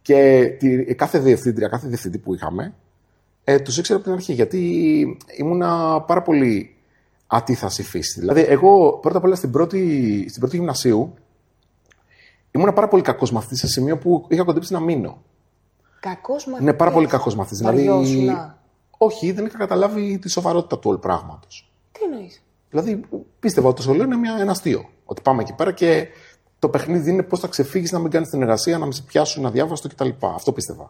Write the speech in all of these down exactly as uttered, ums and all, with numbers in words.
Και τη, κάθε διευθύντρια, κάθε διευθυντή που είχαμε, ε, τους ήξερα από την αρχή, γιατί ήμουνα πάρα πολύ ατίθαση φύση. Δηλαδή, εγώ πρώτα απ' όλα στην πρώτη, στην πρώτη γυμνασίου ήμουνα πάρα πολύ κακός μαθητής σε σημείο που είχα κοντέψει να μείνω. Κακός μαθητής. Ναι, πάρα πολύ κακός μαθητής. Δηλαδή, Βαριόσουνα. όχι, δεν είχα καταλάβει τη σοβαρότητα του όλου πράγματος. Τι εννοείς? Δηλαδή, πίστευα ότι το σχολείο είναι μια, ένα αστείο. Ότι πάμε εκεί πέρα και το παιχνίδι είναι πώς θα ξεφύγεις, να μην κάνεις την εργασία, να μην σε πιάσουν αδιάβαστο κτλ. Αυτό πίστευα.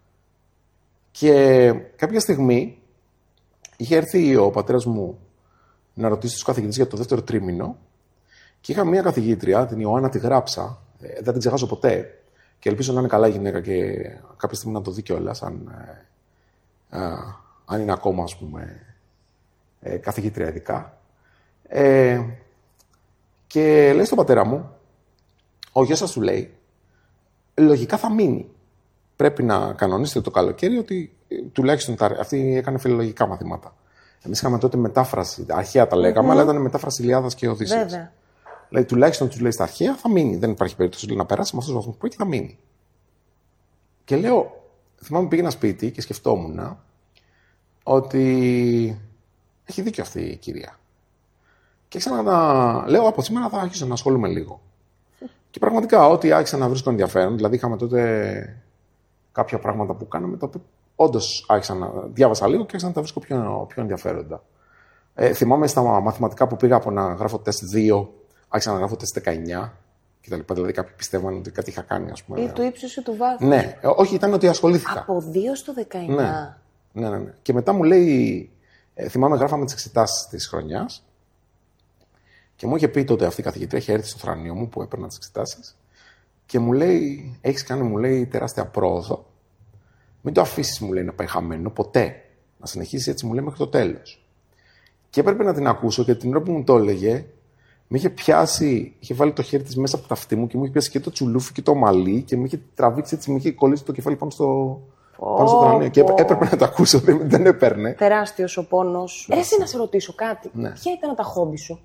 Και κάποια στιγμή είχε έρθει ο πατέρας μου να ρωτήσει τους καθηγητές για το δεύτερο τρίμηνο και είχα μια καθηγήτρια, την Ιωάννα τη Γράψα, δεν την ξεχάσω ποτέ και ελπίζω να είναι καλά η γυναίκα και κάποια στιγμή να το δει κιόλας, αν, ε, ε, αν είναι ακόμα, ας πούμε, ε, καθηγήτρια ειδικά. Ε, και λέει στον πατέρα μου, ο γιος σας του λέει, λογικά θα μείνει. Πρέπει να κανονίσετε το καλοκαίρι ότι τουλάχιστον τα, αυτή έκανε φιλολογικά μαθήματα. Εμείς είχαμε τότε μετάφραση, αρχαία τα λέγαμε, mm-hmm. αλλά ήταν μετάφραση Ιλιάδας και Οδύσσειας. Βέβαια. Δηλαδή, τουλάχιστον του λέει στα αρχαία θα μείνει. Δεν υπάρχει περίπτωση λέει, να περάσει με αυτού του βαθμού που έχει, θα μείνει. Και λέω, θυμάμαι πήγαινα σπίτι και σκεφτόμουν ότι έχει δίκιο αυτή η κυρία. Και άρχισα να λέω, από σήμερα θα αρχίσω να ασχολούμαι λίγο. Και πραγματικά, ό,τι άρχισα να βρίσκω ενδιαφέρον, δηλαδή είχαμε τότε κάποια πράγματα που κάναμε, τα οποία όντως άρχισα να διάβασα λίγο και άρχισα να τα βρίσκω πιο, πιο ενδιαφέροντα. Ε, θυμάμαι στα μαθηματικά που πήγα από να γράφω τεστ δύο, άρχισα να γράφω τεστ δεκαεννιά κτλ. Δηλαδή κάποιοι πιστεύαν ότι κάτι είχα κάνει, ας πούμε. Ή του ύψους ή του βάθους. Ναι, όχι, ήταν ότι ασχολήθηκα. Από δύο στο δεκαεννιά. Ναι, ναι, ναι, ναι. Και μετά μου λέει, ε, θυμάμαι γράφαμε τις εξετάσεις της χρονιάς και μου είχε πει τότε αυτή η καθηγήτρια, είχε έρθει στο θρανείο μου που έπαιρνα τις εξετάσεις και μου λέει, έχεις κάνει, μου λέει, τεράστια πρόοδο. Μην το αφήσεις, μου λέει, να πάει χαμένο, ποτέ. Να συνεχίσει έτσι, μου λέει, μέχρι το τέλος. Και έπρεπε να την ακούσω και την ώρα που μου το έλεγε, με είχε πιάσει, είχε βάλει το χέρι της μέσα από τα αυτή μου και μου είχε πιάσει και το τσουλούφι και το μαλλί και με είχε τραβήξει έτσι, με είχε κολλήσει το κεφάλι πάνω στο, oh, πάνω στο τρανείο. Oh. Και έπρεπε να το ακούσω, δεν, δεν έπαιρνε. Τεράστιος ο πόνος. Ναι. Εσύ να σε ρωτήσω κάτι. Ναι. Ποια ήταν τα χόμπι σου?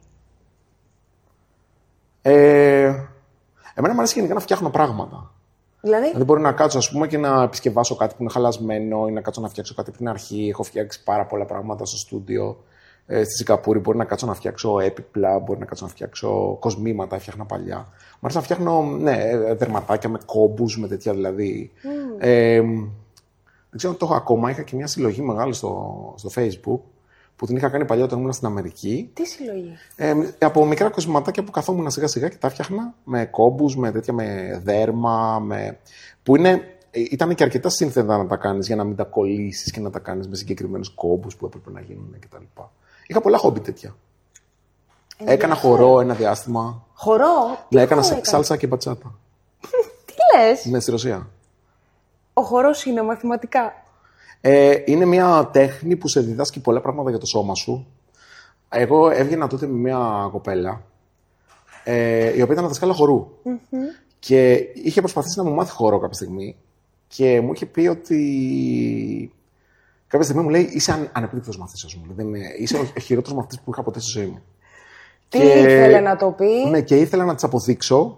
Ε, εμένα μου αρέσει γενικά να φτιάχνω πράγματα. Δηλαδή? Δηλαδή, μπορεί να κάτσω ας πούμε, και να επισκευάσω κάτι που είναι χαλασμένο ή να κάτσω να φτιάξω κάτι από την αρχή. Έχω φτιάξει πάρα πολλά πράγματα στο στούντιο. Ε, στη Σιγκαπούρη μπορεί να κάτσω να φτιάξω έπιπλα, μπορεί να κάτσω να φτιάξω κοσμήματα, έφτιαχνα παλιά. Μου αρέσει να φτιάχνω ναι, δερματάκια με κόμπους, με τέτοια δηλαδή. Mm. Ε, δεν ξέρω αν το έχω ακόμα. Είχα και μια συλλογή μεγάλη στο, στο Facebook που την είχα κάνει παλιά όταν ήμουν στην Αμερική. Τι συλλογή? Ε, από μικρά κοσμηματάκια που καθόμουν σιγά σιγά και τα φτιάχνα με κόμπους, με τέτοια με δέρμα. Με... που είναι, ήταν και αρκετά σύνθετα να τα κάνεις για να μην τα κολλήσεις και να τα κάνεις με συγκεκριμένους κόμπους που έπρεπε να γίνουν κτλ. Είχα πολλά χόμπι τέτοια. Έκανα χορό ένα διάστημα. Χορό? Ναι, έκανα σάλσα και μπατσάτα. Τι λες? Ναι, στη Ρωσία. Ο χορός είναι μαθηματικά? Ε, είναι μια τέχνη που σε διδάσκει πολλά πράγματα για το σώμα σου. Εγώ έβγαινα τότε με μια κοπέλα, ε, η οποία ήταν δασκάλα χορού. Mm-hmm. Και είχε προσπαθήσει να μου μάθει χορό κάποια στιγμή και μου είχε πει ότι κάποια στιγμή μου λέει είσαι ανεπίδεικτος μαθητής, ας πούμε. Είσαι ο χειρότερος μαθητής που είχα ποτέ στη ζωή μου. Τι και... ήθελε να το πει? Ναι, και ήθελα να της αποδείξω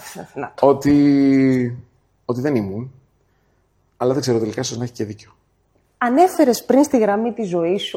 ότι... ότι δεν ήμουν. Αλλά δεν ξέρω, τελικά ίσως να έχει και δίκιο. Ανέφερες πριν στη γραμμή της ζωής σου,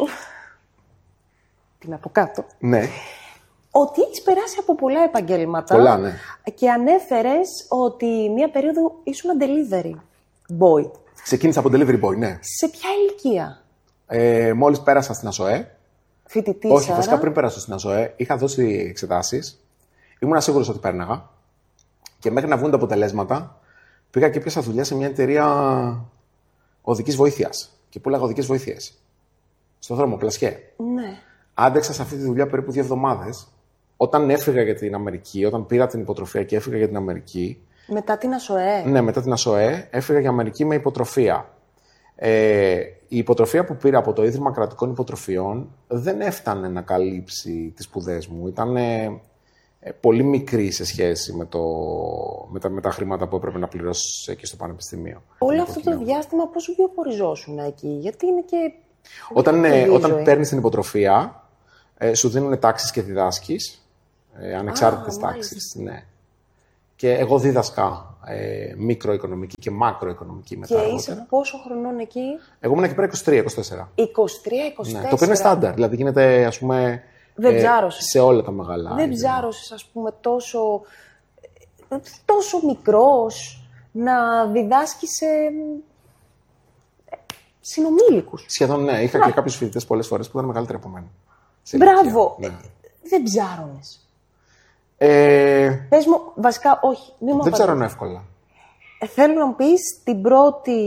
την από κάτω, ναι, ότι έχεις περάσει από πολλά επαγγέλματα. Πολλά, ναι. Και ανέφερες ότι μία περίοδο ήσουν delivery boy. Ξεκίνησα από delivery boy, ναι. Σε ποια ηλικία? Ε, μόλις πέρασα στην ΑΣΟΕ. Φοιτητής, Όχι, άρα. βασικά πριν πέρασω στην ΑΣΟΕ, είχα δώσει εξετάσεις. Ήμουν σίγουρος ότι πέρναγα. Και μέχρι να βγουν τα αποτελέσματα, πήγα και έπιασα δουλειά σε μια εταιρεία οδικής βοήθειας. Και πούλαγα οδικές βοήθειες. Στον δρόμο, πλασιέ. Ναι. Άντεξα σε αυτή τη δουλειά περίπου δύο εβδομάδες. Όταν έφυγα για την Αμερική, όταν πήρα την υποτροφία και έφυγα για την Αμερική. Μετά την ΑΣΟΕ. Ναι, μετά την ΑΣΟΕ, έφυγα για Αμερική με υποτροφία. Ε, η υποτροφία που πήρα από το Ίδρυμα Κρατικών Υποτροφιών δεν έφτανε να καλύψει τις σπουδές μου. Ήταν ε, πολύ μικρή σε σχέση με, το, με, τα, με τα χρήματα που έπρεπε να πληρώσεις εκεί στο πανεπιστήμιο. Όλο αυτό το διάστημα πώς βιοποριζόσουν εκεί, γιατί είναι και... Όταν, ε, όταν παίρνεις την υποτροφία, ε, σου δίνουν τάξεις και διδάσκεις, ε, ανεξάρτητες τάξεις. Ναι. Και εγώ δίδασκα ε, μικροοικονομική και μακροοικονομική μετά. Και είσαι πόσο χρονών εκεί? Εγώ ήμουν εκεί πέρα είκοσι τρία είκοσι τέσσερα. είκοσι τρία είκοσι τέσσερα. Ναι, το οποίο είναι στάνταρ. Δηλαδή γίνεται, ας πούμε, Δεν ε, σε όλα τα μεγάλα. Δεν ψάρωσες, ας πούμε, τόσο, τόσο μικρός να διδάσκεις σε συνομήλικους. Σχεδόν ναι. Είχα και κάποιους φοιτητές πολλές φορές που ήταν μεγαλύτεροι από μένα. Μπράβο. Ναι. Ε, δεν ψάρωνες. Ε, Πες μου, βασικά, όχι. Μη μου δεν ψάρωνω εύκολα. Ε, θέλω να μου πεις την πρώτη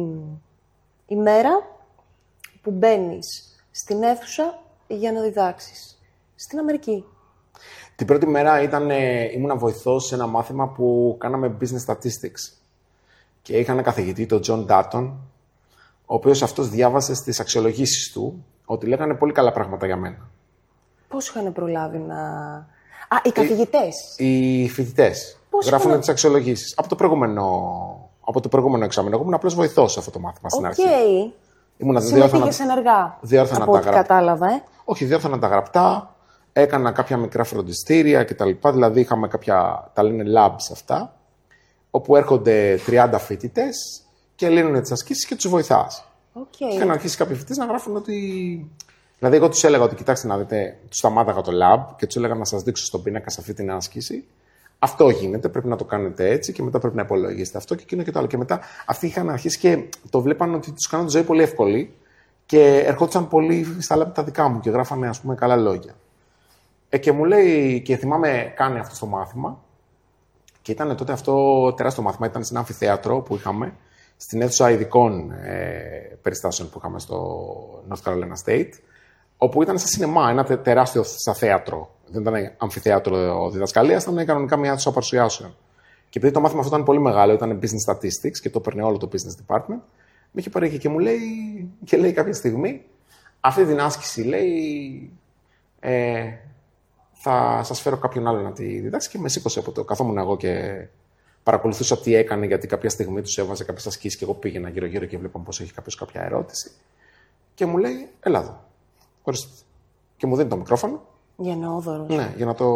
ημέρα που μπαίνεις στην αίθουσα για να διδάξεις. Στην Αμερική. Την πρώτη μέρα ήταν, ε, ήμουνα βοηθός σε ένα μάθημα που κάναμε business statistics. Και είχα ένα καθηγητή, τον John Dutton, ο οποίος αυτός διάβασε στις αξιολογήσεις του ότι λέγανε πολύ καλά πράγματα για μένα. Πώς είχαν προλάβει να... Α, οι καθηγητές. Οι, οι φοιτητές γράφουν είχαν... τις αξιολογήσεις. Από το προηγούμενο, από το προηγούμενο εξάμηνο. Εγώ ήμουν απλώς βοηθός σε αυτό το μάθημα στην okay. αρχή. Ήμουνα συμμετείχες ενεργά. Διόρθωνα από τα ό,τι γραπτά. κατάλαβα, ε. Όχι, διόρθωνα τα γραπτά. Έκανα κάποια μικρά φροντιστήρια κτλ. Δηλαδή είχαμε κάποια, τα λένε labs αυτά, όπου έρχονται τριάντα φοιτητές και λύνουν τις ασκήσεις και τους βοηθάς. Okay. Είχαν αρχίσει κάποιοι φοιτητές να γράφουν ότι. Δηλαδή, εγώ τους έλεγα ότι κοιτάξτε να δείτε, τους σταμάταγα το lab και τους έλεγα να σας δείξω στον πίνακα σε αυτή την άσκηση. Αυτό γίνεται, πρέπει να το κάνετε έτσι και μετά πρέπει να υπολογίσετε αυτό και εκείνο και το άλλο. Και μετά αυτοί είχαν αρχίσει και το βλέπαν ότι τους κάνουν τη ζωή πολύ εύκολη και ερχόντουσαν πολύ στα lab τα δικά μου και γράφανε, ας πούμε, καλά λόγια. Ε, και μου λέει, και θυμάμαι, κάνει αυτό το μάθημα. Και ήταν τότε αυτό τεράστιο μάθημα, ήταν σε ένα αμφιθέατρο που είχαμε, στην αίθουσα ειδικών ε, περιστάσεων που είχαμε στο North Carolina State, όπου ήταν σαν σινεμά, ένα τε, τεράστιο σαν θέατρο. Δεν ήταν αμφιθέατρο διδασκαλίας, ήταν κανονικά μια αίθουσα παρουσιάσεων. Και επειδή το μάθημα αυτό ήταν πολύ μεγάλο, ήταν business statistics και το παίρνει όλο το business department, με είχε πάρει και μου λέει, και λέει κάποια στιγμή, αυτή την άσκηση λέει, ε, θα σας φέρω κάποιον άλλο να τη διδάξει και με σήκωσε από το. Καθόμουν εγώ και παρακολουθούσα τι έκανε, γιατί κάποια στιγμή τους έβαζε κάποιες ασκήσεις και εγώ πήγαινα γύρω-γύρω και βλέπαμε πώς έχει κάποιος κάποια ερώτηση. Και μου λέει, έλα εδώ. Ορίστε. Και μου δίνει το μικρόφωνο. Γενναιόδωρος. Ναι, για να το.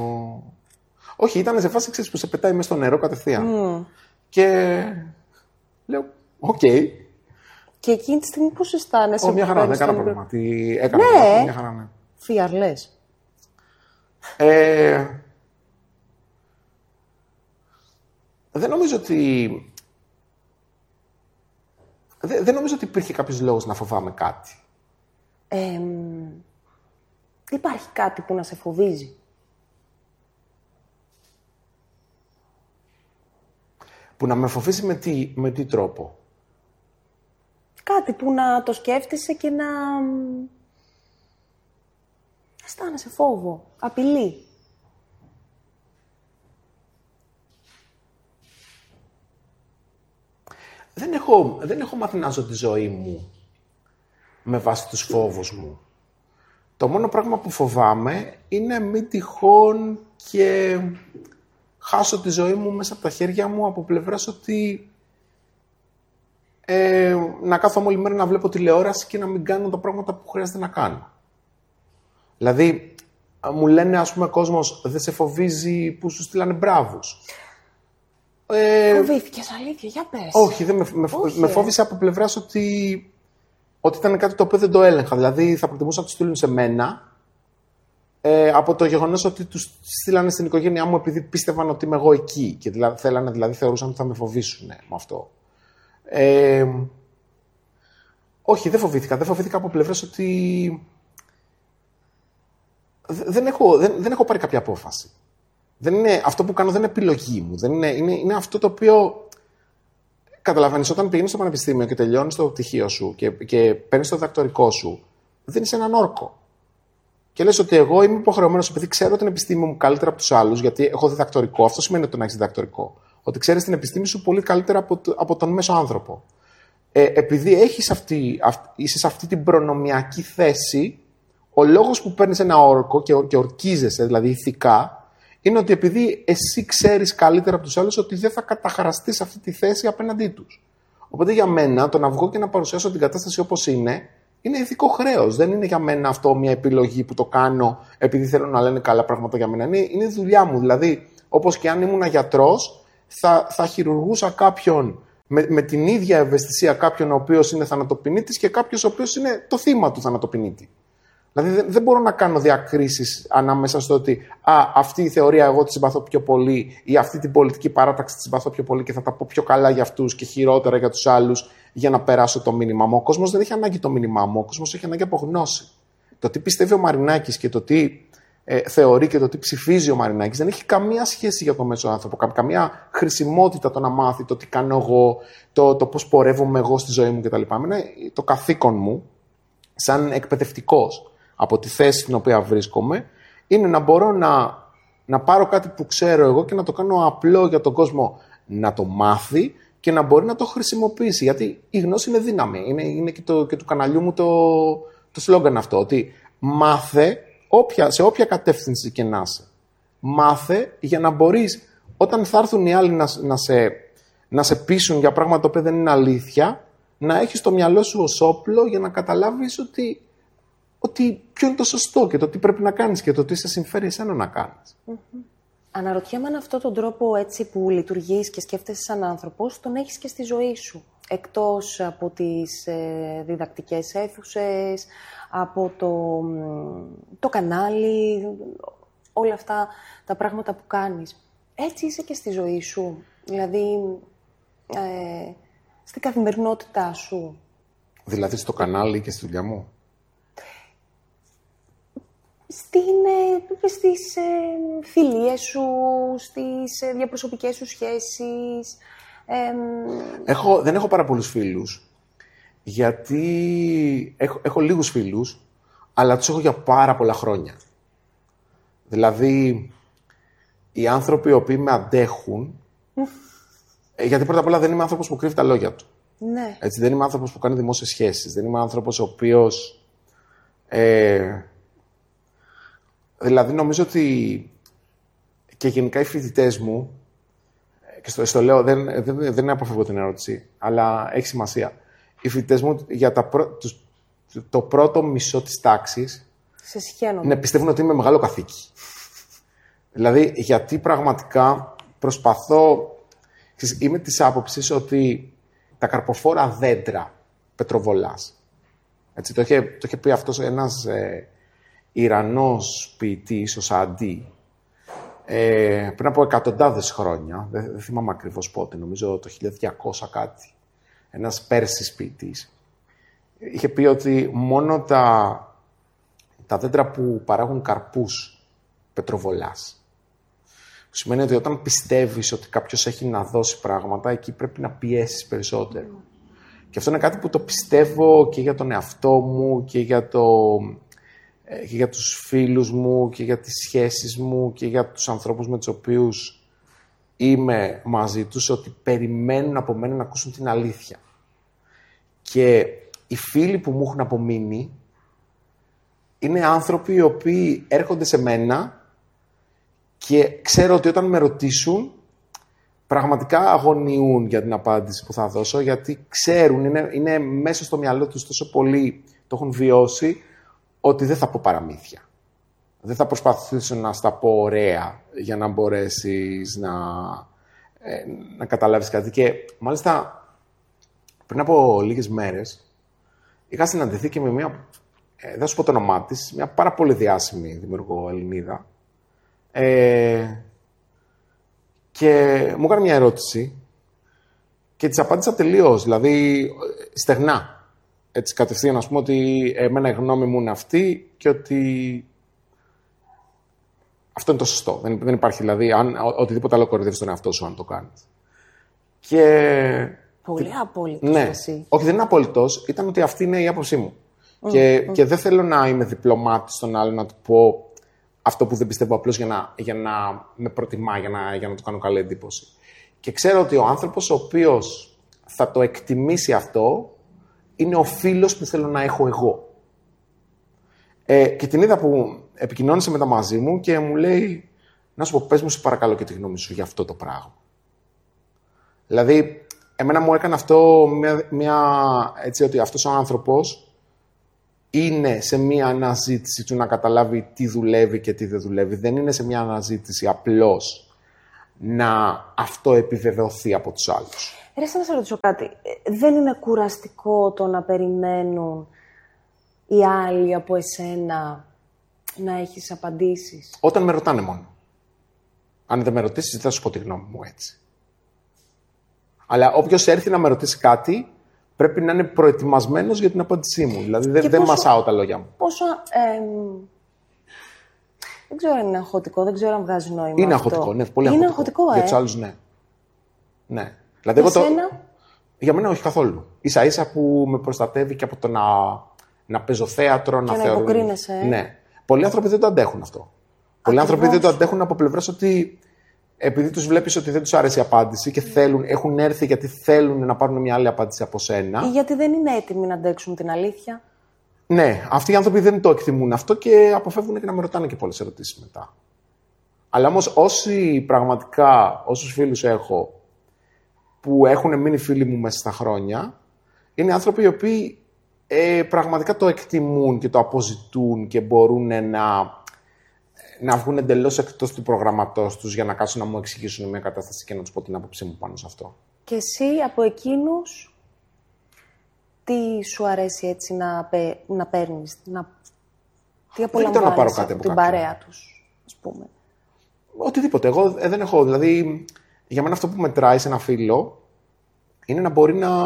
Όχι, ήταν σε φάση ξέρεις, που σε πετάει μέσα στο νερό κατευθείαν. Mm. Και λέω, οκ. Okay. Και εκείνη τη στιγμή πώς αισθάνεσαι? Ω, μια χαρά, δεν έκανα πρόβλημα. Τι έκανα, ναι. μια χαρά, ναι. Φιαρλές. Ε, δεν νομίζω ότι. Δεν, δεν νομίζω ότι υπήρχε κάποιος λόγος να φοβάμαι κάτι. Ε, υπάρχει κάτι που να σε φοβίζει? Που να με φοβήσει με τι, με τι τρόπο? Κάτι που να το σκέφτεσαι και να αισθάνεσαι φόβο, απειλή. Δεν έχω, δεν έχω μάθει να ζω τη ζωή μου με βάση τους φόβους μου. Το μόνο πράγμα που φοβάμαι είναι μη τυχόν και χάσω τη ζωή μου μέσα από τα χέρια μου από πλευράς ότι ε, να κάθομαι όλη μέρα να βλέπω τηλεόραση και να μην κάνω τα πράγματα που χρειάζεται να κάνω. Δηλαδή, μου λένε, ας πούμε, κόσμος, δεν σε φοβίζει που σου στείλανε μπράβους. Ε, Φοβήθηκες, αλήθεια, για πες. Όχι, δεν με, με, όχι, με φόβησε από πλευράς ότι, ότι ήταν κάτι το οποίο δεν το έλεγχα. Δηλαδή, θα προτιμούσα να το στείλουν σε μένα ε, από το γεγονός ότι τους στείλανε στην οικογένειά μου επειδή πίστευαν ότι είμαι εγώ εκεί. Και δηλαδή, θέλανε, δηλαδή θεωρούσαν ότι θα με φοβήσουν με αυτό. Ε, όχι, δεν φοβήθηκα. Δεν φοβήθηκα από πλευράς ότι δεν έχω, δεν, δεν έχω πάρει κάποια απόφαση. Δεν είναι, αυτό που κάνω δεν είναι επιλογή μου. Δεν είναι, είναι, είναι αυτό το οποίο καταλαβαίνεις όταν πηγαίνεις στο πανεπιστήμιο και τελειώνεις το πτυχίο σου και, και παίρνεις το διδακτορικό σου, δίνεις έναν όρκο. Και λες ότι εγώ είμαι υποχρεωμένος, επειδή ξέρω την επιστήμη μου καλύτερα από τους άλλους, γιατί έχω διδακτορικό. Αυτό σημαίνει ότι να έχεις διδακτορικό. Ότι ξέρεις την επιστήμη σου πολύ καλύτερα από, από τον μέσο άνθρωπο. Ε, επειδή έχεις αυτή, αυ, είσαι σε αυτή την προνομιακή θέση, ο λόγος που παίρνεις ένα όρκο και, και ορκίζεσαι, δηλαδή ηθικά, είναι ότι επειδή εσύ ξέρεις καλύτερα από τους άλλους ότι δεν θα καταχραστείς αυτή τη θέση απέναντί τους. Οπότε για μένα το να βγω και να παρουσιάσω την κατάσταση όπως είναι, είναι ηθικό χρέος. Δεν είναι για μένα αυτό μια επιλογή που το κάνω επειδή θέλω να λένε καλά πράγματα για μένα. Είναι, είναι δουλειά μου. Δηλαδή, όπως και αν ήμουν γιατρός, θα, θα χειρουργούσα κάποιον με, με την ίδια ευαισθησία, κάποιον ο οποίος είναι θανατοποιητής και κάποιος ο οποίος είναι το θύμα του θανατοποιητή. Δηλαδή δεν, δεν μπορώ να κάνω διακρίσεις ανάμεσα στο ότι α, αυτή η θεωρία εγώ τη συμπαθώ πιο πολύ ή αυτή την πολιτική παράταξη τη συμπαθώ πιο πολύ και θα τα πω πιο καλά για αυτούς και χειρότερα για τους άλλους για να περάσω το μήνυμά μου. Ο κόσμος δεν έχει ανάγκη το μήνυμά μου, ο κόσμος έχει ανάγκη από γνώση. Το τι πιστεύει ο Μαρινάκης και το τι ε, θεωρεί και το τι ψηφίζει ο Μαρινάκης δεν έχει καμία σχέση για το μέσο άνθρωπο, κα, καμία χρησιμότητα το να μάθει, το τι κάνω εγώ, το, το πώς πορεύομαι εγώ στη ζωή μου κτλ. Είναι το καθήκον μου σαν εκπαιδευτικός από τη θέση στην οποία βρίσκομαι, είναι να μπορώ να, να πάρω κάτι που ξέρω εγώ και να το κάνω απλό για τον κόσμο να το μάθει και να μπορεί να το χρησιμοποιήσει. Γιατί η γνώση είναι δύναμη. Είναι, είναι και, το, και του καναλιού μου το, το σλόγγαν αυτό, ότι μάθε όποια, σε όποια κατεύθυνση και να είσαι. Μάθε για να μπορείς, όταν θα έρθουν οι άλλοι να, να, σε, να σε πείσουν για πράγματα που δεν είναι αλήθεια, να έχεις το μυαλό σου ως όπλο για να καταλάβεις ότι ότι ποιο είναι το σωστό και το τι πρέπει να κάνεις και το τι σε συμφέρει εσένα να κάνεις. Mm-hmm. Αναρωτιέμαι αν αυτόν τον τρόπο έτσι που λειτουργείς και σκέφτεσαι σαν άνθρωπος, τον έχεις και στη ζωή σου. Εκτός από τις ε, διδακτικές αίθουσες, από το, το κανάλι, όλα αυτά τα πράγματα που κάνεις. Έτσι είσαι και στη ζωή σου. Δηλαδή, ε, στην καθημερινότητά σου. Δηλαδή στο κανάλι και στη δουλειά μου. Στην, στις ε, φιλίες σου, στις ε, διαπροσωπικές σου σχέσεις. Ε, έχω, δεν έχω πάρα πολλούς φίλους, γιατί έχω, έχω λίγους φίλους, αλλά τους έχω για πάρα πολλά χρόνια. Δηλαδή, οι άνθρωποι οι οποίοι με αντέχουν, γιατί πρώτα απ' όλα δεν είμαι άνθρωπος που κρύβει τα λόγια του. Ναι. Έτσι, δεν είμαι άνθρωπος που κάνει δημόσιες σχέσεις, δεν είμαι άνθρωπος ο οποίος... Ε, Δηλαδή, νομίζω ότι και γενικά οι φοιτητές μου, και στο, στο λέω, δεν, δεν, δεν αποφεύγω την ερώτηση, αλλά έχει σημασία. Οι φοιτητές μου για τα πρω, τους, το πρώτο μισό της τάξης σε συχαίνομαι. Ναι, πιστεύουν ότι είμαι μεγάλο καθήκη. Δηλαδή, γιατί πραγματικά προσπαθώ... Είμαι της άποψης ότι τα καρποφόρα δέντρα πετροβολάς. Έτσι, το, είχε, το είχε πει αυτός ένας... Ε, Ιρανός ποιητής, ο Σαντί, ε, πριν από εκατοντάδες χρόνια, δεν, δεν θυμάμαι ακριβώς πότε, νομίζω το χίλια διακόσια κάτι, ένας Πέρσης ποιητής, είχε πει ότι μόνο τα, τα δέντρα που παράγουν καρπούς πετροβολάς. Σημαίνει ότι όταν πιστεύεις ότι κάποιος έχει να δώσει πράγματα, εκεί πρέπει να πιέσεις περισσότερο. Mm. Και αυτό είναι κάτι που το πιστεύω και για τον εαυτό μου και για το... και για τους φίλους μου και για τις σχέσεις μου και για τους ανθρώπους με τους οποίους είμαι μαζί τους, ότι περιμένουν από μένα να ακούσουν την αλήθεια. Και οι φίλοι που μου έχουν απομείνει είναι άνθρωποι οι οποίοι έρχονται σε μένα και ξέρω ότι όταν με ρωτήσουν πραγματικά αγωνιούν για την απάντηση που θα δώσω, γιατί ξέρουν, είναι, είναι μέσα στο μυαλό τους τόσο πολύ, το έχουν βιώσει, ότι δεν θα πω παραμύθια. Δεν θα προσπαθήσω να στα πω ωραία για να μπορέσεις να, ε, να καταλάβεις κάτι. Και μάλιστα πριν από λίγες μέρες είχα συναντηθεί και με μια, ε, δεν σου πω το όνομά της, μια πάρα πολύ διάσημη δημιουργό Ελληνίδα. Ε, και μου έκανε μια ερώτηση και της απάντησα τελείως, δηλαδή στεγνά. Έτσι κατευθείαν, ας πούμε, ότι εμένα η γνώμη μου είναι αυτή και ότι αυτό είναι το σωστό. Δεν, δεν υπάρχει, δηλαδή, αν, ο, οτιδήποτε άλλο κορυδεύεις τον εαυτό σου αν το κάνεις. Και... Πολύ απόλυτος. Ναι. Εσύ. Όχι, δεν είναι απόλυτος. Ήταν ότι αυτή είναι η άποψή μου. Mm, και, mm. και δεν θέλω να είμαι διπλωμάτης στον άλλο, να του πω αυτό που δεν πιστεύω απλώς για να, για να με προτιμά, για να, για να του κάνω καλή εντύπωση. Και ξέρω ότι ο άνθρωπος ο οποίος θα το εκτιμήσει αυτό είναι ο φίλος που θέλω να έχω εγώ. Ε, και την είδα που επικοινώνησε μετά μαζί μου και μου λέει, να σου πω, πες μου σε παρακαλώ και τη γνώμη σου για αυτό το πράγμα. Δηλαδή, εμένα μου έκανε αυτό μια, μια, έτσι ότι αυτός ο άνθρωπος είναι σε μια αναζήτηση του να καταλάβει τι δουλεύει και τι δεν δουλεύει. Δεν είναι σε μια αναζήτηση απλώς να αυτό επιβεβαιωθεί από τους άλλους. Ρε, να σε ρωτήσω κάτι. Δεν είναι κουραστικό το να περιμένουν οι άλλοι από εσένα να έχεις απαντήσεις? Όταν με ρωτάνε μόνο. Αν δεν με ρωτήσεις, δεν θα σου πω τη γνώμη μου έτσι. Αλλά όποιος έρθει να με ρωτήσει κάτι, πρέπει να είναι προετοιμασμένος για την απάντησή μου. Δηλαδή δεν, δεν μασάω τα λόγια μου. Πόσο... Ε, δεν ξέρω αν είναι αγχωτικό, δεν ξέρω αν βγάζει νόημα. Είναι αυτό. αγχωτικό, ναι, πολύ είναι αγχωτικό. αγχωτικό, ε. Για τους άλλους, ναι. Ναι. Δηλαδή, για εγώ σένα? Το... Για μένα όχι καθόλου. Ίσα ίσα που με προστατεύει και από το να, να παίζω θέατρο, και να, να θεωρούν. υποκρίνεσαι. Ε. Ναι. Πολλοί άνθρωποι δεν το αντέχουν αυτό. Ακριβώς. Πολλοί άνθρωποι δεν το αντέχουν από πλευράς ότι επειδή τους βλέπεις ότι δεν τους άρεσε η απάντηση και θέλουν, έχουν έρθει γιατί θέλουν να πάρουν μια άλλη απάντηση από σένα. Ή γιατί δεν είναι έτοιμοι να αντέξουν την αλήθεια. Ναι, αυτοί οι άνθρωποι δεν το εκτιμούν αυτό και αποφεύγουν και να με ρωτάνε και πολλές ερωτήσεις μετά. Αλλά όμως όσοι πραγματικά, όσους φίλους έχω που έχουν μείνει φίλοι μου μέσα στα χρόνια, είναι άνθρωποι οι οποίοι ε, πραγματικά το εκτιμούν και το αποζητούν και μπορούν να, να βγουν εντελώς εκτός του προγραμματός τους για να κάτσουν να μου εξηγήσουν μια κατάσταση και να τους πω την άποψή μου πάνω σε αυτό. Και εσύ από εκείνους, τι σου αρέσει έτσι να, να παίρνεις, να... τι απολαμβάνεις να πάρω κάτι από από την κάποιον. παρέα τους, ας πούμε? Οτιδήποτε. Εγώ ε, δεν έχω, δηλαδή, για μένα αυτό που μετράει σε ένα φίλο είναι να μπορεί να,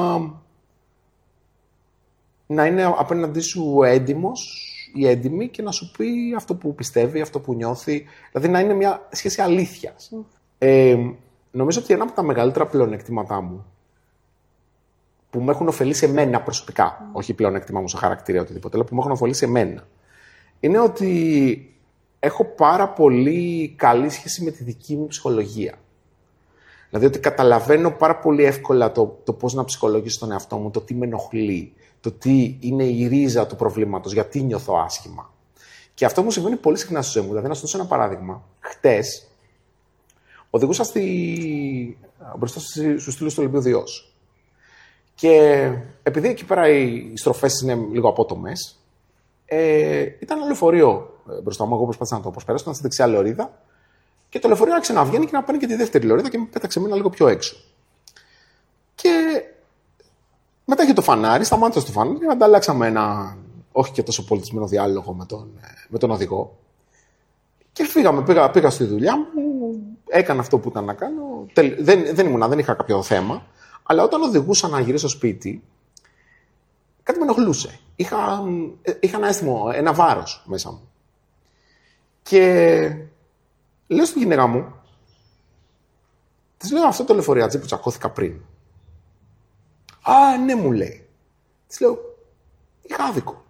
να είναι απέναντί σου έντιμος ή έντιμη και να σου πει αυτό που πιστεύει, αυτό που νιώθει. Δηλαδή να είναι μια σχέση αλήθειας. Mm. Ε, νομίζω ότι ένα από τα μεγαλύτερα πλεονεκτήματά μου που με έχουν ωφελήσει εμένα προσωπικά, mm. όχι πλεονέκτημα μου σε χαρακτήρα ή οτιδήποτε, αλλά που με έχουν ωφελήσει εμένα, είναι ότι έχω πάρα πολύ καλή σχέση με τη δική μου ψυχολογία. Δηλαδή ότι καταλαβαίνω πάρα πολύ εύκολα το, το πώς να ψυχολογήσω τον εαυτό μου, το τι με ενοχλεί, το τι είναι η ρίζα του προβλήματος, γιατί νιώθω άσχημα. Και αυτό μου συμβαίνει πολύ συχνά στη ζωή μου. Δηλαδή, να σου δώσω ένα παράδειγμα. Χτες, οδηγούσα στη... μπροστά στους στήλους του Ολυμπίου Διός. Και επειδή εκεί πέρα οι στροφές είναι λίγο απότομες, ε, ήταν ένα λεωφορείο μπροστά μου. Εγώ προσπάθησα να το προσπεράσω, ήταν στη δεξιά λωρίδα. Και το λεωφορείο άρχισε να βγαίνει και να παίρνει και τη δεύτερη λωρίδα και με πέταξε εμένα λίγο πιο έξω. Και μετά είχε το φανάρι, σταμάτησα στο φανάρι και ανταλλάξαμε ένα όχι και τόσο πολιτισμένο διάλογο με τον, με τον οδηγό. Και φύγαμε, πήγα, πήγα στη δουλειά μου, έκανα αυτό που ήταν να κάνω. Δεν, δεν ήμουνα, δεν είχα κάποιο θέμα. Αλλά όταν οδηγούσα να γυρίσω στο σπίτι, κάτι με ενοχλούσε. Είχα, είχα ένα αίσθημα, ένα βάρος μέσα μου. Και λέω στη γυναίκα μου, της λέω αυτό το λεωφοριατζί που τσακώθηκα πριν. Α, ναι, μου λέει. Της λέω, είχα άδικο.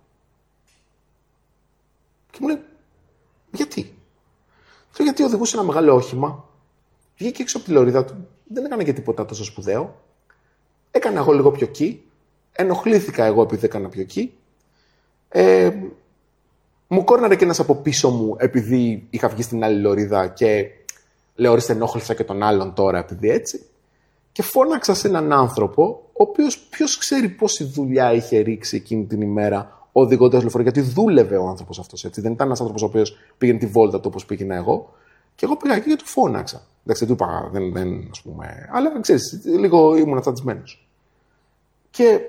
Και μου λέει, γιατί? Λέω, γιατί οδηγούσε ένα μεγάλο όχημα, βγήκε έξω από τη λωρίδα του, δεν έκανε και τίποτα τόσο σπουδαίο. Έκανα εγώ λίγο πιο εκεί, ενοχλήθηκα εγώ επειδή έκανα πιο εκεί. Ε, μου κόρναρε και ένας από πίσω μου επειδή είχα βγει στην άλλη λωρίδα και λέω, ορίστε, ενόχλησα και τον άλλον τώρα επειδή έτσι. Και φώναξα σε έναν άνθρωπο, ο οποίος ποιος ξέρει πόση δουλειά είχε ρίξει εκείνη την ημέρα οδηγώντας λεωφορείο, γιατί δούλευε ο άνθρωπος αυτός έτσι. Δεν ήταν ένας άνθρωπος ο οποίος πήγαινε τη βόλτα του όπως πήγαινα εγώ. Και εγώ πήγα εκεί και του φώναξα. Εντάξει, δεν του είπα, δεν, δεν, ας πούμε. Αλλά ξέρεις, λίγο ήμουν αυτατισμένος. Και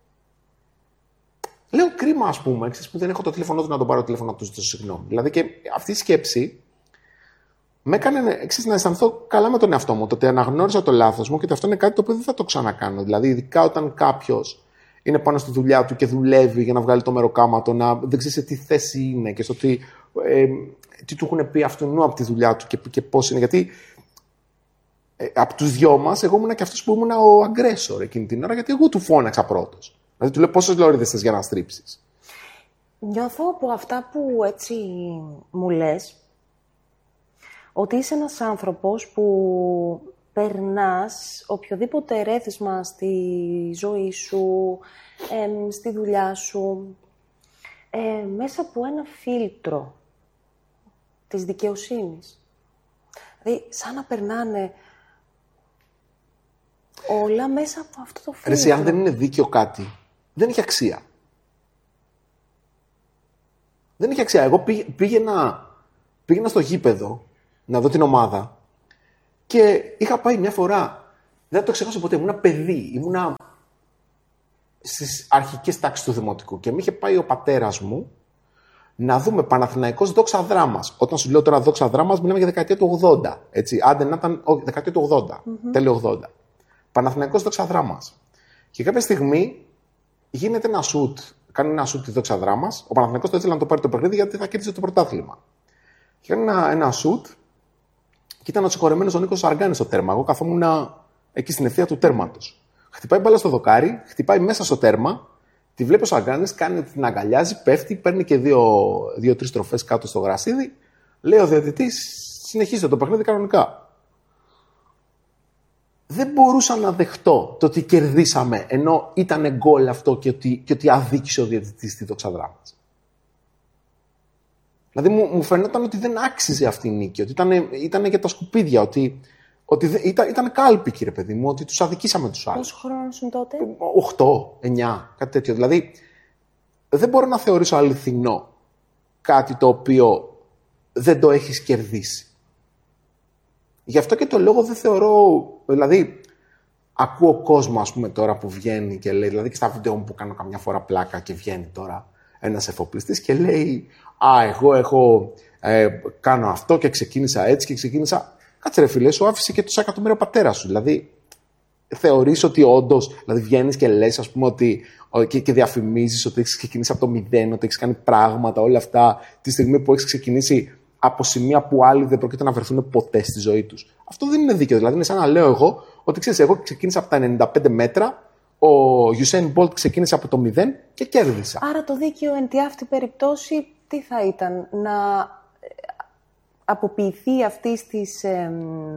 λέω, κρίμα, ας πούμε, ξέρεις, που δεν έχω το τηλέφωνό του να τον πάρω τηλέφωνο να του ζητήσω συγγνώμη. Δηλαδή και αυτή η σκέψη με έκανε εξής, να αισθανθώ καλά με τον εαυτό μου. Το ότι αναγνώρισα το λάθος μου και ότι αυτό είναι κάτι το οποίο δεν θα το ξανακάνω. Δηλαδή, ειδικά όταν κάποιος είναι πάνω στη δουλειά του και δουλεύει για να βγάλει το μεροκάματο, να δεν ξέρει σε τι θέση είναι και στο τι, ε, τι του έχουν πει αυτού από τη δουλειά του και, και πώς είναι. Γιατί ε, από τους δυο μας, εγώ ήμουν και αυτός που ήμουν ο aggressor εκείνη την ώρα, γιατί εγώ του φώναξα πρώτος. Δηλαδή, του λέω πόσες λωρίδες θες για να στρίψεις. Νιώθω από αυτά που έτσι μου λες, ότι είσαι ένας άνθρωπος που περνάς οποιοδήποτε ερέθισμα στη ζωή σου, ε, στη δουλειά σου, ε, μέσα από ένα φίλτρο της δικαιοσύνης. Δηλαδή, σαν να περνάνε όλα μέσα από αυτό το φίλτρο. Εσύ, αν δεν είναι δίκαιο κάτι, δεν έχει αξία. Δεν έχει αξία. Εγώ πήγαινα, πήγαινα στο γήπεδο να δω την ομάδα Και είχα πάει μια φορά, δεν θα το ξεχάσω ποτέ, ήμουνα παιδί, ήμουνα στις αρχικές τάξεις του δημοτικού και με είχε πάει ο πατέρας μου να δούμε Παναθηναϊκός Δόξα Δράμας. Όταν σου λέω τώρα Δόξα Δράμας, μιλάμε για δεκαετία του ογδόντα. Έτσι. Άντε να ήταν όχι, δεκαετία του ογδόντα, mm-hmm. τέλειο ογδόντα. Παναθηναϊκός Δόξα Δράμας. Και κάποια στιγμή γίνεται ένα σουτ, κάνει ένα σουτ τη Δόξα Δράμας. Ο Παναθηναϊκός το ήθελε να το πάρει το παιχνίδι γιατί θα κέρδισε το πρωτάθλημα. Και κάνει ένα, ένα σουτ και ήταν ο συγχωρεμένος ο Νίκος Αργάνης στο τέρμα. Εγώ καθόμουν εκεί στην ευθεία του τέρματος. Χτυπάει μπάλα στο δοκάρι, χτυπάει μέσα στο τέρμα. Τη βλέπει ο Σαγκάνης, κάνει την αγκαλιάζει, πέφτει, παίρνει και δύο-τρεις δύο, τροφές κάτω στο γρασίδι. Λέει ο διαιτητής, συνεχίζεται το παιχνίδι κανονικά. Δεν μπορούσα να δεχτώ το ότι κερδίσαμε, ενώ ήταν γκολ αυτό και ότι, και ότι αδίκησε ο διαιτητής στη Δόξα Δράμας. Δηλαδή μου, μου φαινόταν ότι δεν άξιζε αυτή η νίκη, ότι ήταν, ήταν για τα σκουπίδια, ότι, ότι ήταν, ήταν κάλπη, κύριε παιδί μου, ότι τους αδικήσαμε τους άλλους. Πόσο χρόνο ήσουν τότε? οκτώ, εννιά, κάτι τέτοιο. Δηλαδή, δεν μπορώ να θεωρήσω αληθινό κάτι το οποίο δεν το έχεις κερδίσει. Γι' αυτό και το λόγο δεν θεωρώ, δηλαδή, ακούω κόσμο, ας πούμε, τώρα που βγαίνει και λέει, δηλαδή και στα βίντεο μου που κάνω καμιά φορά πλάκα και βγαίνει τώρα ένας εφοπλιστής και λέει, α, εγώ έχω, ε, κάνω αυτό και ξεκίνησα έτσι και ξεκίνησα. Κάτσε ρε φίλε, σου άφησε και τόσα εκατομμύρια πατέρα σου. Δηλαδή, θεωρείς ότι όντως, δηλαδή βγαίνεις και λες, ας πούμε, ότι, και, και διαφημίζεις ότι έχεις ξεκινήσει από το μηδέν, ότι έχεις κάνει πράγματα, όλα αυτά, τη στιγμή που έχεις ξεκινήσει από σημεία που άλλοι δεν πρόκειται να βρεθούν ποτέ στη ζωή τους. Αυτό δεν είναι δίκαιο. Δηλαδή, είναι σαν να λέω εγώ ότι ξέρεις, εγώ ξεκίνησα από τα ενενήντα πέντε μέτρα, ο Usain Bolt ξεκίνησε από το μηδέν και κέρδισα. Άρα το δίκαιο εν τη αυτή περιπτώσει τι θα ήταν, να αποποιηθεί αυτής της ε,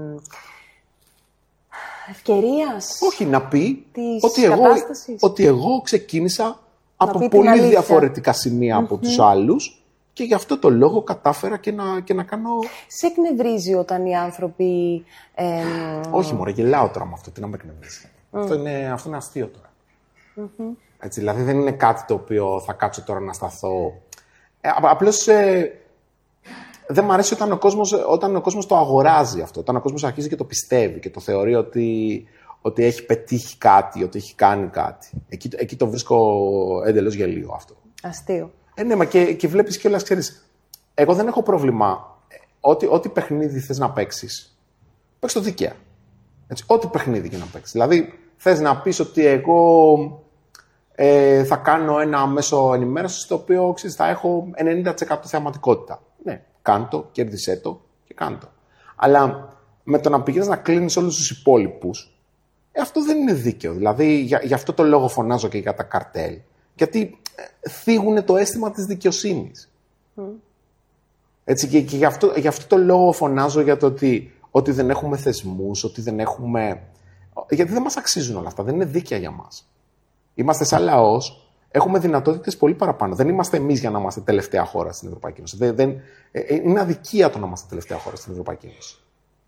ευκαιρίας? Όχι, να πει ότι εγώ, ότι εγώ ξεκίνησα από πολύ διαφορετικά σημεία mm-hmm. από τους άλλους και γι' αυτό το λόγο κατάφερα και να, και να κάνω... Σε εκνευρίζει όταν οι άνθρωποι... Ε, Όχι μωρέ, γελάω τώρα με αυτό, τι να με εκνευρίζει. Mm. Αυτό, είναι, αυτό είναι αστείο τώρα. Mm-hmm. Έτσι, δηλαδή δεν είναι κάτι το οποίο θα κάτσω τώρα να σταθώ. Ε, απλώς... Ε, δεν μου αρέσει όταν ο, κόσμος, όταν ο κόσμος το αγοράζει αυτό, όταν ο κόσμος αρχίζει και το πιστεύει και το θεωρεί ότι, ότι έχει πετύχει κάτι, ότι έχει κάνει κάτι. Εκεί, εκεί το βρίσκω εντελώς γελίο αυτό. Αστείο. Ε, ναι, μα και, και βλέπεις κιόλας, ξέρεις, εγώ δεν έχω πρόβλημα. Ό,τι, ό,τι παιχνίδι θες να παίξεις, παίξ' το δίκαια. Έτσι, ό,τι παιχνίδι και να παίξεις. Δηλαδή, θες να πεις ότι εγώ ε, θα κάνω ένα μέσο ενημέρωσης στο οποίο ξέρεις, θα έχω ενενήντα τοις εκατό θεαματικότητα. Ναι. Κάντο, κέρδισέ το και κάντο. Αλλά με το να πηγαίνεις να κλείνεις όλους τους υπόλοιπους, ε, αυτό δεν είναι δίκαιο. Δηλαδή, για, για αυτό το λόγο φωνάζω και για τα καρτέλ. Γιατί ε, θίγουν το αίσθημα της δικαιοσύνης. Mm. Έτσι, και, και για, αυτό, για αυτό το λόγο φωνάζω για το ότι, ότι δεν έχουμε θεσμούς, ότι δεν έχουμε... Γιατί δεν μας αξίζουν όλα αυτά, δεν είναι δίκαια για μας. Είμαστε σαν λαός. Έχουμε δυνατότητες πολύ παραπάνω. Δεν είμαστε εμείς για να είμαστε τελευταία χώρα στην Ευρωπαϊκή Ένωση. Δεν, δεν, είναι αδικία το να είμαστε τελευταία χώρα στην Ευρωπαϊκή Ένωση.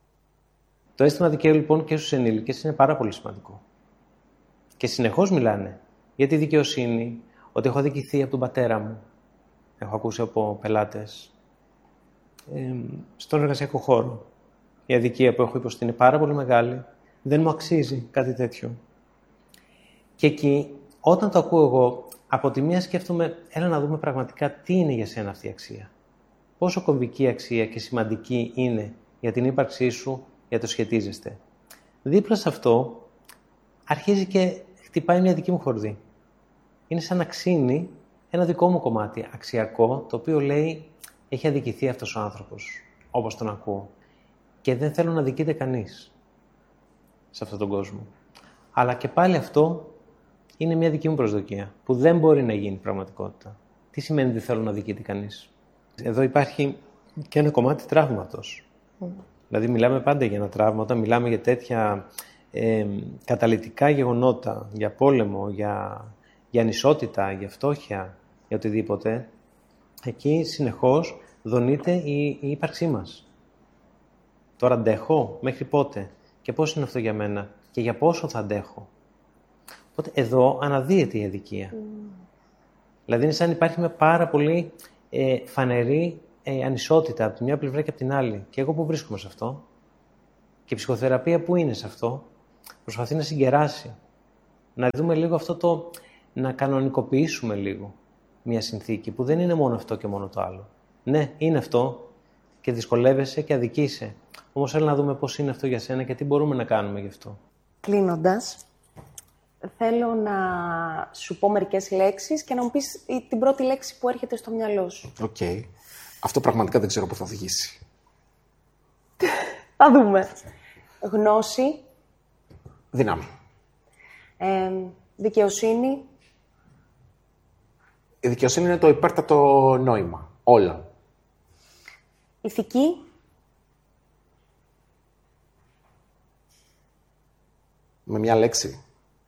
Το αίσθημα δικαίου λοιπόν και στους ενήλικες είναι πάρα πολύ σημαντικό. Και συνεχώς μιλάνε για τη δικαιοσύνη, ότι έχω αδικηθεί από τον πατέρα μου. Έχω ακούσει από πελάτες. Ε, στον εργασιακό χώρο. Η αδικία που έχω υποστεί είναι πάρα πολύ μεγάλη. Δεν μου αξίζει κάτι τέτοιο. Και εκεί, όταν το ακούω εγώ, από τη μία σκέφτομαι, έλα να δούμε πραγματικά τι είναι για σένα αυτή η αξία. Πόσο κομβική αξία και σημαντική είναι για την ύπαρξή σου, για το σχετίζεστε. Δίπλα σε αυτό, αρχίζει και χτυπάει μια δική μου χορδή. Είναι σαν να ξύνει ένα δικό μου κομμάτι αξιακό, το οποίο λέει, έχει αδικηθεί αυτός ο άνθρωπος, όπως τον ακούω. Και δεν θέλω να αδικείται κανείς σε αυτόν τον κόσμο. Αλλά και πάλι αυτό είναι μια δική μου προσδοκία, που δεν μπορεί να γίνει πραγματικότητα. Τι σημαίνει δεν θέλω να αδικείται κανείς? Εδώ υπάρχει και ένα κομμάτι τραύματος. Mm. Δηλαδή μιλάμε πάντα για ένα τραύμα, όταν μιλάμε για τέτοια ε, καταλυτικά γεγονότα, για πόλεμο, για, για ανισότητα, για φτώχεια, για οτιδήποτε, εκεί συνεχώς δονείται η, η ύπαρξή μας. Τώρα αντέχω, μέχρι πότε και πώς είναι αυτό για μένα και για πόσο θα αντέχω. Οπότε εδώ αναδύεται η αδικία. Mm. Δηλαδή είναι σαν υπάρχει με πάρα πολύ ε, φανερή ε, ανισότητα από τη μια πλευρά και από την άλλη. Και εγώ που βρίσκομαι σε αυτό? Και η ψυχοθεραπεία που είναι σε αυτό, προσπαθεί να συγκεράσει. Να δούμε λίγο αυτό το, να κανονικοποιήσουμε λίγο μια συνθήκη που δεν είναι μόνο αυτό και μόνο το άλλο. Ναι, είναι αυτό και δυσκολεύεσαι και αδικείσαι. Όμως θέλω να δούμε πώς είναι αυτό για σένα και τι μπορούμε να κάνουμε γι' αυτό. Κλείνοντας, θέλω να σου πω μερικές λέξεις και να μου πεις την πρώτη λέξη που έρχεται στο μυαλό σου. Οκ. Okay. Αυτό πραγματικά δεν ξέρω πώς θα οδηγήσει. Θα δούμε. Γνώση. Δύναμη. Ε, δικαιοσύνη. Η δικαιοσύνη είναι το υπέρτατο νόημα. Όλα. Ηθική. Με μια λέξη.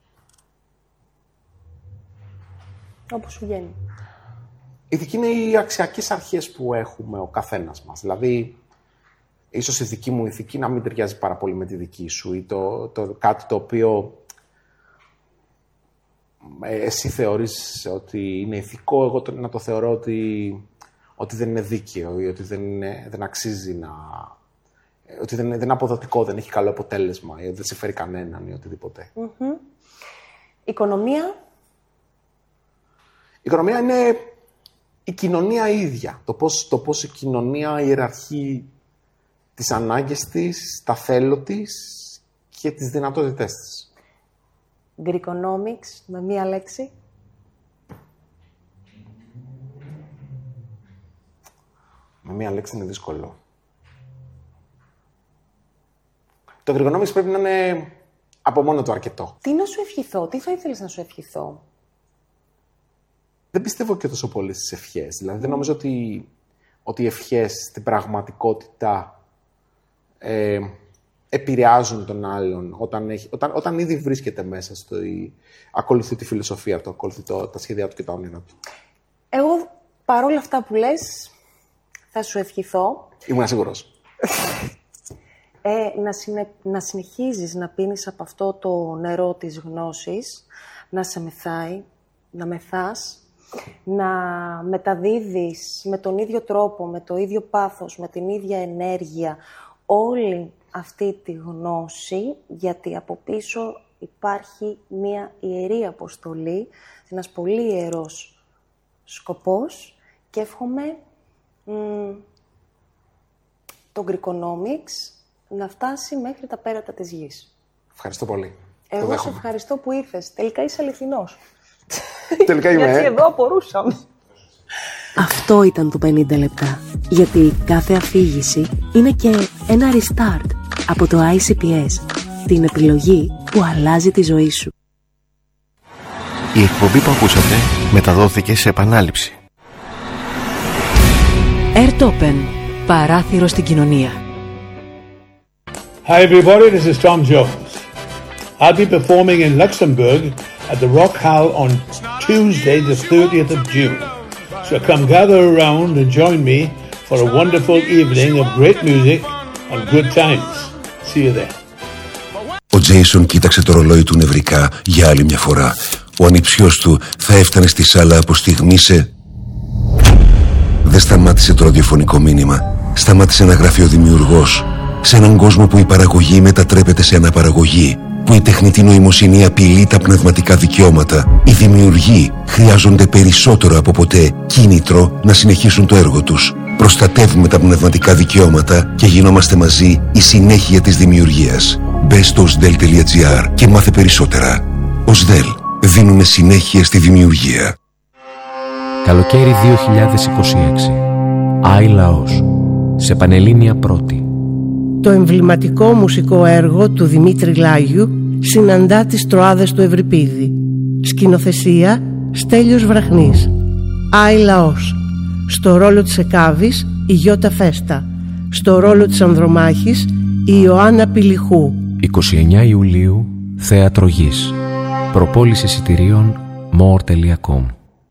Όπως σου βγαίνει. Η ηθική είναι οι αξιακές αρχές που έχουμε ο καθένας μας. Δηλαδή, ίσως η δική μου ηθική να μην ταιριάζει πάρα πολύ με τη δική σου ή το, το, κάτι το οποίο εσύ θεωρείς ότι είναι ηθικό, εγώ το, να το θεωρώ ότι, ότι δεν είναι δίκαιο ή ότι δεν, είναι, δεν αξίζει να... ότι δεν, δεν είναι αποδοτικό, δεν έχει καλό αποτέλεσμα ή ότι δεν σε φέρει κανέναν ή οτιδήποτε. Mm-hmm. Οικονομία. Η οικονομία είναι η κοινωνία ίδια. Το πώς, το πώς η κοινωνία ιεραρχεί τις ανάγκες της, τα θέλω της και τις δυνατότητές της. Greekonomics, με μία λέξη. Με μία λέξη είναι δύσκολο. Το Greekonomics πρέπει να είναι από μόνο το αρκετό. Τι να σου ευχηθώ, τι θα ήθελες να σου ευχηθώ? Δεν πιστεύω και τόσο πολύ στις ευχές. Δηλαδή, δεν νομίζω ότι, ότι οι ευχές στην πραγματικότητα ε, επηρεάζουν τον άλλον όταν, έχει, όταν, όταν ήδη βρίσκεται μέσα στο ή ακολουθεί τη φιλοσοφία του, ακολουθεί το, τα σχέδιά του και τα όνειρα του. Εγώ, παρόλα αυτά που λες, θα σου ευχηθώ. Ήμουν σίγουρος. Ε, να, συνε, να συνεχίζεις να πίνεις από αυτό το νερό της γνώσης, να σε μεθάει, να μεθάς, να μεταδίδεις με τον ίδιο τρόπο, με το ίδιο πάθος, με την ίδια ενέργεια όλη αυτή τη γνώση, γιατί από πίσω υπάρχει μία ιερή αποστολή, ένας πολύ ιερός σκοπός και εύχομαι μ, το Greekonomics να φτάσει μέχρι τα πέρατα της γης. Ευχαριστώ πολύ. Εγώ σε ευχαριστώ που ήρθες. Τελικά είσαι αληθινός. Τελικά είμαι. Γιατί εδώ απορούσαμε. Αυτό ήταν το πενήντα λεπτά. Γιατί κάθε αφήγηση είναι και ένα restart από το άι σι πι ες. Την επιλογή που αλλάζει τη ζωή σου. Η εκπομπή που ακούσατε μεταδόθηκε σε επανάληψη. Airtopen. Παράθυρο στην κοινωνία. Hi everybody, this is Tom Jones. I'll be performing in Luxembourg at the Rock Hall on Tuesday the thirtieth of June. So come gather around and join me for a wonderful evening of great music and good times. See you there. Ο Τζέισον κοίταξε το ρολόι του νευρικά για άλλη μια φορά. Ο ανιψιός του θα έφτανε στη σάλα από στιγμή σε... Δεν σταμάτησε το ραδιοφωνικό μήνυμα. Σταμάτησε να γράφει ο δημιουργός. Σε έναν κόσμο που η παραγωγή μετατρέπεται σε αναπαραγωγή, που η τεχνητή νοημοσύνη απειλεί τα πνευματικά δικαιώματα, οι δημιουργοί χρειάζονται περισσότερο από ποτέ κίνητρο να συνεχίσουν το έργο τους. Προστατεύουμε τα πνευματικά δικαιώματα και γινόμαστε μαζί η συνέχεια της δημιουργίας. Μπες στο οσδέλ τελεία τζι άρ και μάθε περισσότερα. οσδέλ. Δίνουμε συνέχεια στη δημιουργία. Καλοκαίρι δύο χιλιάδες είκοσι έξι. Άι Λαός. Σε Πανελλήνια Πρώτη. Το εμβληματικό μουσικό έργο του Δημήτρη Λάγιου συναντά τις Τροάδες του Ευρυπίδη. Σκηνοθεσία Στέλιος Βραχνής. Άι Λαός. Στο ρόλο της Εκάβης η Γιώτα Φέστα. Στο ρόλο της Ανδρομάχης η Ιωάννα Πηλιχού. είκοσι εννέα Ιουλίου, Θέατρο Γης. Προπόληση εισιτηρίων more τελεία com.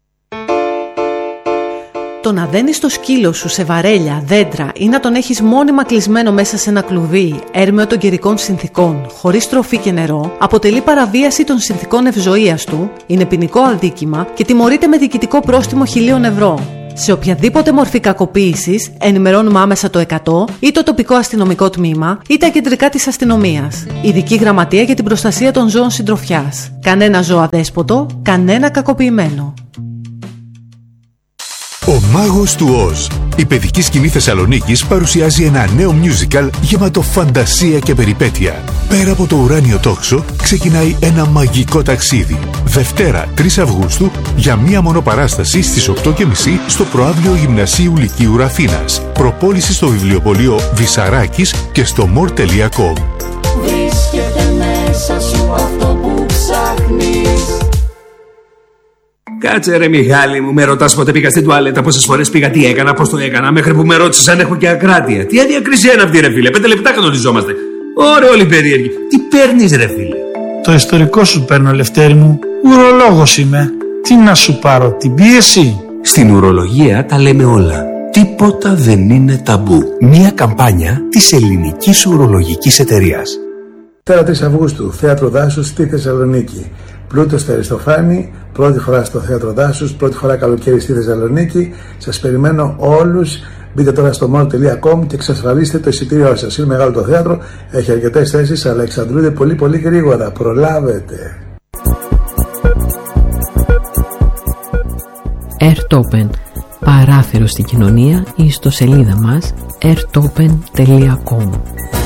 Το να δένεις το σκύλο σου σε βαρέλια, δέντρα ή να τον έχεις μόνιμα κλεισμένο μέσα σε ένα κλουβί έρμεο των καιρικών συνθήκων, χωρίς τροφή και νερό, αποτελεί παραβίαση των συνθήκων ευζοίας του, είναι ποινικό αδίκημα και τιμωρείται με διοικητικό πρόστιμο χιλίων ευρώ. Σε οποιαδήποτε μορφή κακοποίησης ενημερώνουμε άμεσα το εκατό ή το τοπικό αστυνομικό τμήμα ή τα κεντρικά της αστυνομίας. Ειδική γραμματεία για την προστασία των ζώων συντροφιάς. Κανένα ζώο αδέσποτο, κανένα κακοποιημένο. Ο Μάγος του Οζ. Η παιδική σκηνή Θεσσαλονίκης παρουσιάζει ένα νέο musical γεμάτο φαντασία και περιπέτεια. Πέρα από το ουράνιο τόξο ξεκινάει ένα μαγικό ταξίδι. Δευτέρα τρεις Αυγούστου για μία μόνο παράσταση στις οκτώ και μισή στο Προαύλιο Γυμνασίου Λυκείου Αθήνας. Προπόληση στο βιβλιοπωλείο Βυσσαράκης και στο more τελεία com. Βρίσκεται μέσα σου αυτό που ψάχνεις. Κάτσε ρε Μιχάλη μου, με ρωτάς πότε πήγα στην τουαλέτα, πόσες φορές πήγα, τι έκανα, πώς το έκανα, μέχρι που με ρώτησες αν έχω και ακράτεια. Τι αδιακρισία είναι αυτή ρε φίλε, πέντε λεπτά κανονιζόμαστε. Ωραία όλοι περίεργοι. Τι παίρνεις ρε φίλε? Το ιστορικό σου παίρνω, Λευτέρη μου. Ουρολόγος είμαι. Τι να σου πάρω, την πίεση? Στην ουρολογία τα λέμε όλα. Τίποτα δεν είναι ταμπού. Μία καμπάνια της Ελληνικής Ουρολογικής Εταιρείας. Τέρα τρεις Αυγούστου, Θέατρο Δάσους στη Θεσσαλονίκη. Πλούτος στο Αριστοφάνη, πρώτη φορά στο Θέατρο Δάσους, πρώτη φορά καλοκαίρι στη Θεσσαλονίκη. Σας περιμένω όλους. Μπείτε τώρα στο more τελεία com και εξασφαλίστε το εισιτήριό σας. Είναι μεγάλο το θέατρο, έχει αρκετές θέσεις, αλλά εξαντλούνται πολύ πολύ γρήγορα. Προλάβετε. AirTopen. Παράθυρο στην κοινωνία ή στο σελίδα μας airtopen τελεία com.